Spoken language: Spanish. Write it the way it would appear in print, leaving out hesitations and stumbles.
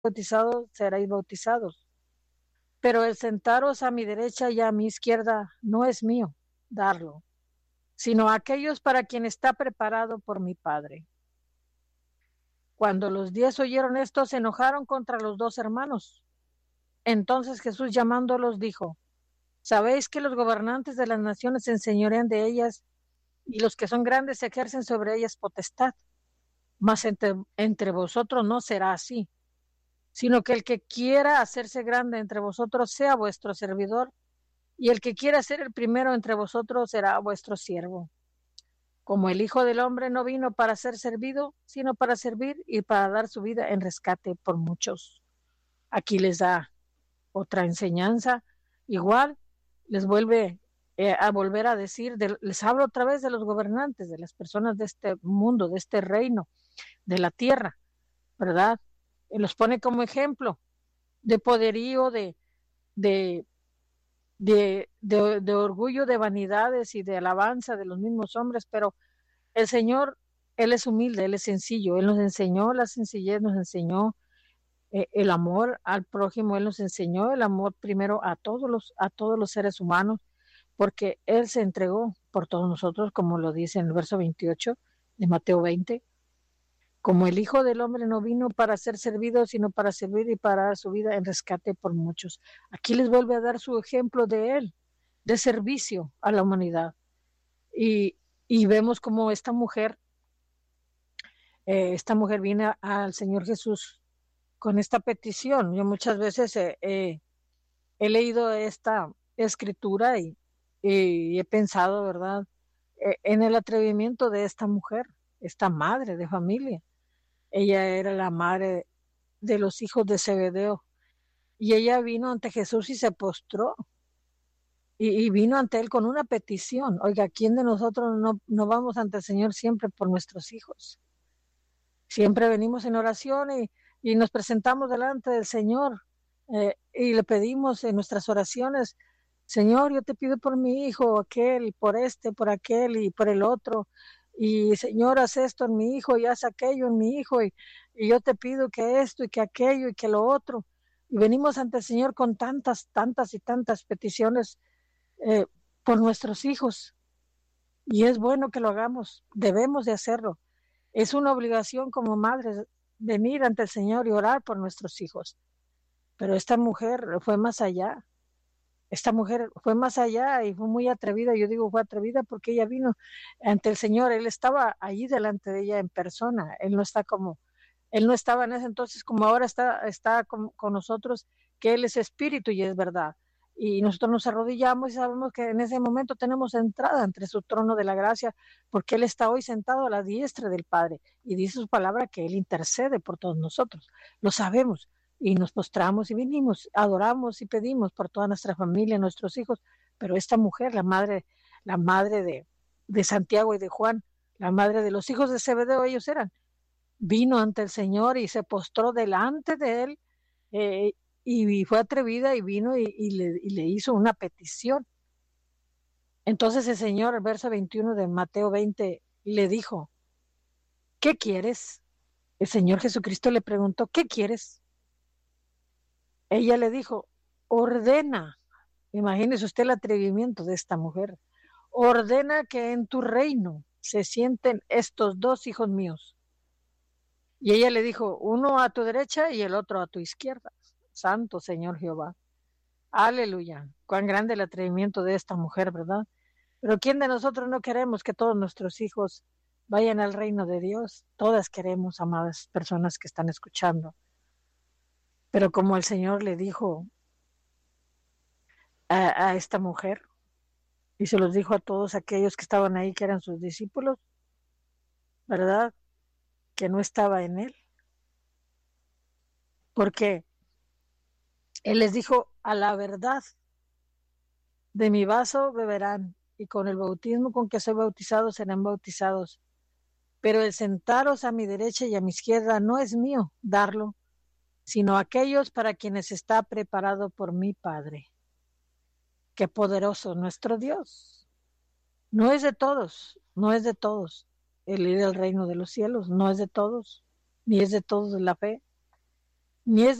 bautizados, seréis bautizados. Pero el sentaros a mi derecha y a mi izquierda no es mío darlo, sino a aquellos para quien está preparado por mi Padre. Cuando los 10 oyeron esto, se enojaron contra los dos hermanos. Entonces Jesús llamándolos dijo: ¿Sabéis que los gobernantes de las naciones se enseñorean de ellas y los que son grandes ejercen sobre ellas potestad? Mas entre vosotros no será así, sino que el que quiera hacerse grande entre vosotros sea vuestro servidor, y el que quiera ser el primero entre vosotros será vuestro siervo. Como el Hijo del Hombre no vino para ser servido, sino para servir y para dar su vida en rescate por muchos. Aquí les da otra enseñanza, igual les vuelve a volver a decir, les hablo otra vez de los gobernantes, de las personas de este mundo, de este reino, de la tierra, ¿verdad? Y los pone como ejemplo de poderío, de, de orgullo, de vanidades y de alabanza de los mismos hombres, pero el Señor, Él es humilde, Él es sencillo, Él nos enseñó la sencillez, nos enseñó el amor al prójimo, Él nos enseñó el amor primero a todos los seres humanos, porque Él se entregó por todos nosotros, como lo dice en el verso 28 de Mateo 20. Como el Hijo del Hombre no vino para ser servido, sino para servir y para dar su vida en rescate por muchos. Aquí les vuelve a dar su ejemplo de Él, de servicio a la humanidad. Y vemos como esta mujer viene al Señor Jesús con esta petición. Yo muchas veces he leído esta escritura y he pensado, ¿verdad?, en el atrevimiento de esta mujer, esta madre de familia. Ella era la madre de los hijos de Zebedeo y ella vino ante Jesús y se postró y vino ante él con una petición. Oiga, ¿quién de nosotros no vamos ante el Señor siempre por nuestros hijos? Siempre venimos en oración y nos presentamos delante del Señor y le pedimos en nuestras oraciones: Señor, yo te pido por mi hijo, aquel, por este, por aquel y por el otro. Y Señor, haz esto en mi hijo y haz aquello en mi hijo. Y yo te pido que esto y que aquello y que lo otro. Y venimos ante el Señor con tantas, tantas y tantas peticiones eh, por nuestros hijos. Y es bueno que lo hagamos, debemos de hacerlo. Es una obligación como madres venir ante el Señor y orar por nuestros hijos. Pero esta mujer fue más allá. Esta mujer fue más allá y fue muy atrevida. Yo digo fue atrevida porque ella vino ante el Señor. Él estaba allí delante de ella en persona. Él no estaba en ese entonces como ahora está con nosotros, que Él es espíritu y es verdad. Y nosotros nos arrodillamos y sabemos que en ese momento tenemos entrada entre su trono de la gracia, porque Él está hoy sentado a la diestra del Padre y dice su palabra que Él intercede por todos nosotros. Lo sabemos y nos postramos y venimos, adoramos y pedimos por toda nuestra familia, nuestros hijos. Pero esta mujer, la madre de Santiago y de Juan, la madre de los hijos de Zebedeo, ellos eran, vino ante el Señor y se postró delante de él eh, y fue atrevida y vino y le hizo una petición. Entonces el Señor, el verso 21 de Mateo 20, le dijo: ¿qué quieres? El Señor Jesucristo le preguntó: ¿qué quieres? Ella le dijo: ordena. Imagínese usted el atrevimiento de esta mujer. Ordena que en tu reino se sienten estos dos hijos míos. Y ella le dijo: uno a tu derecha y el otro a tu izquierda. Santo Señor Jehová. Aleluya. Cuán grande el atrevimiento de esta mujer, ¿verdad? Pero ¿quién de nosotros no queremos que todos nuestros hijos vayan al reino de Dios? Todas queremos, amadas personas que están escuchando. Pero como el Señor le dijo a esta mujer, y se los dijo a todos aquellos que estaban ahí, que eran sus discípulos, ¿verdad?, que no estaba en él. Porque Él les dijo: a la verdad, de mi vaso beberán, y con el bautismo con que soy bautizado serán bautizados. Pero el sentaros a mi derecha y a mi izquierda no es mío darlo, sino aquellos para quienes está preparado por mi Padre. Qué poderoso nuestro Dios. No es de todos, no es de todos el ir al reino de los cielos, no es de todos, ni es de todos la fe. ni es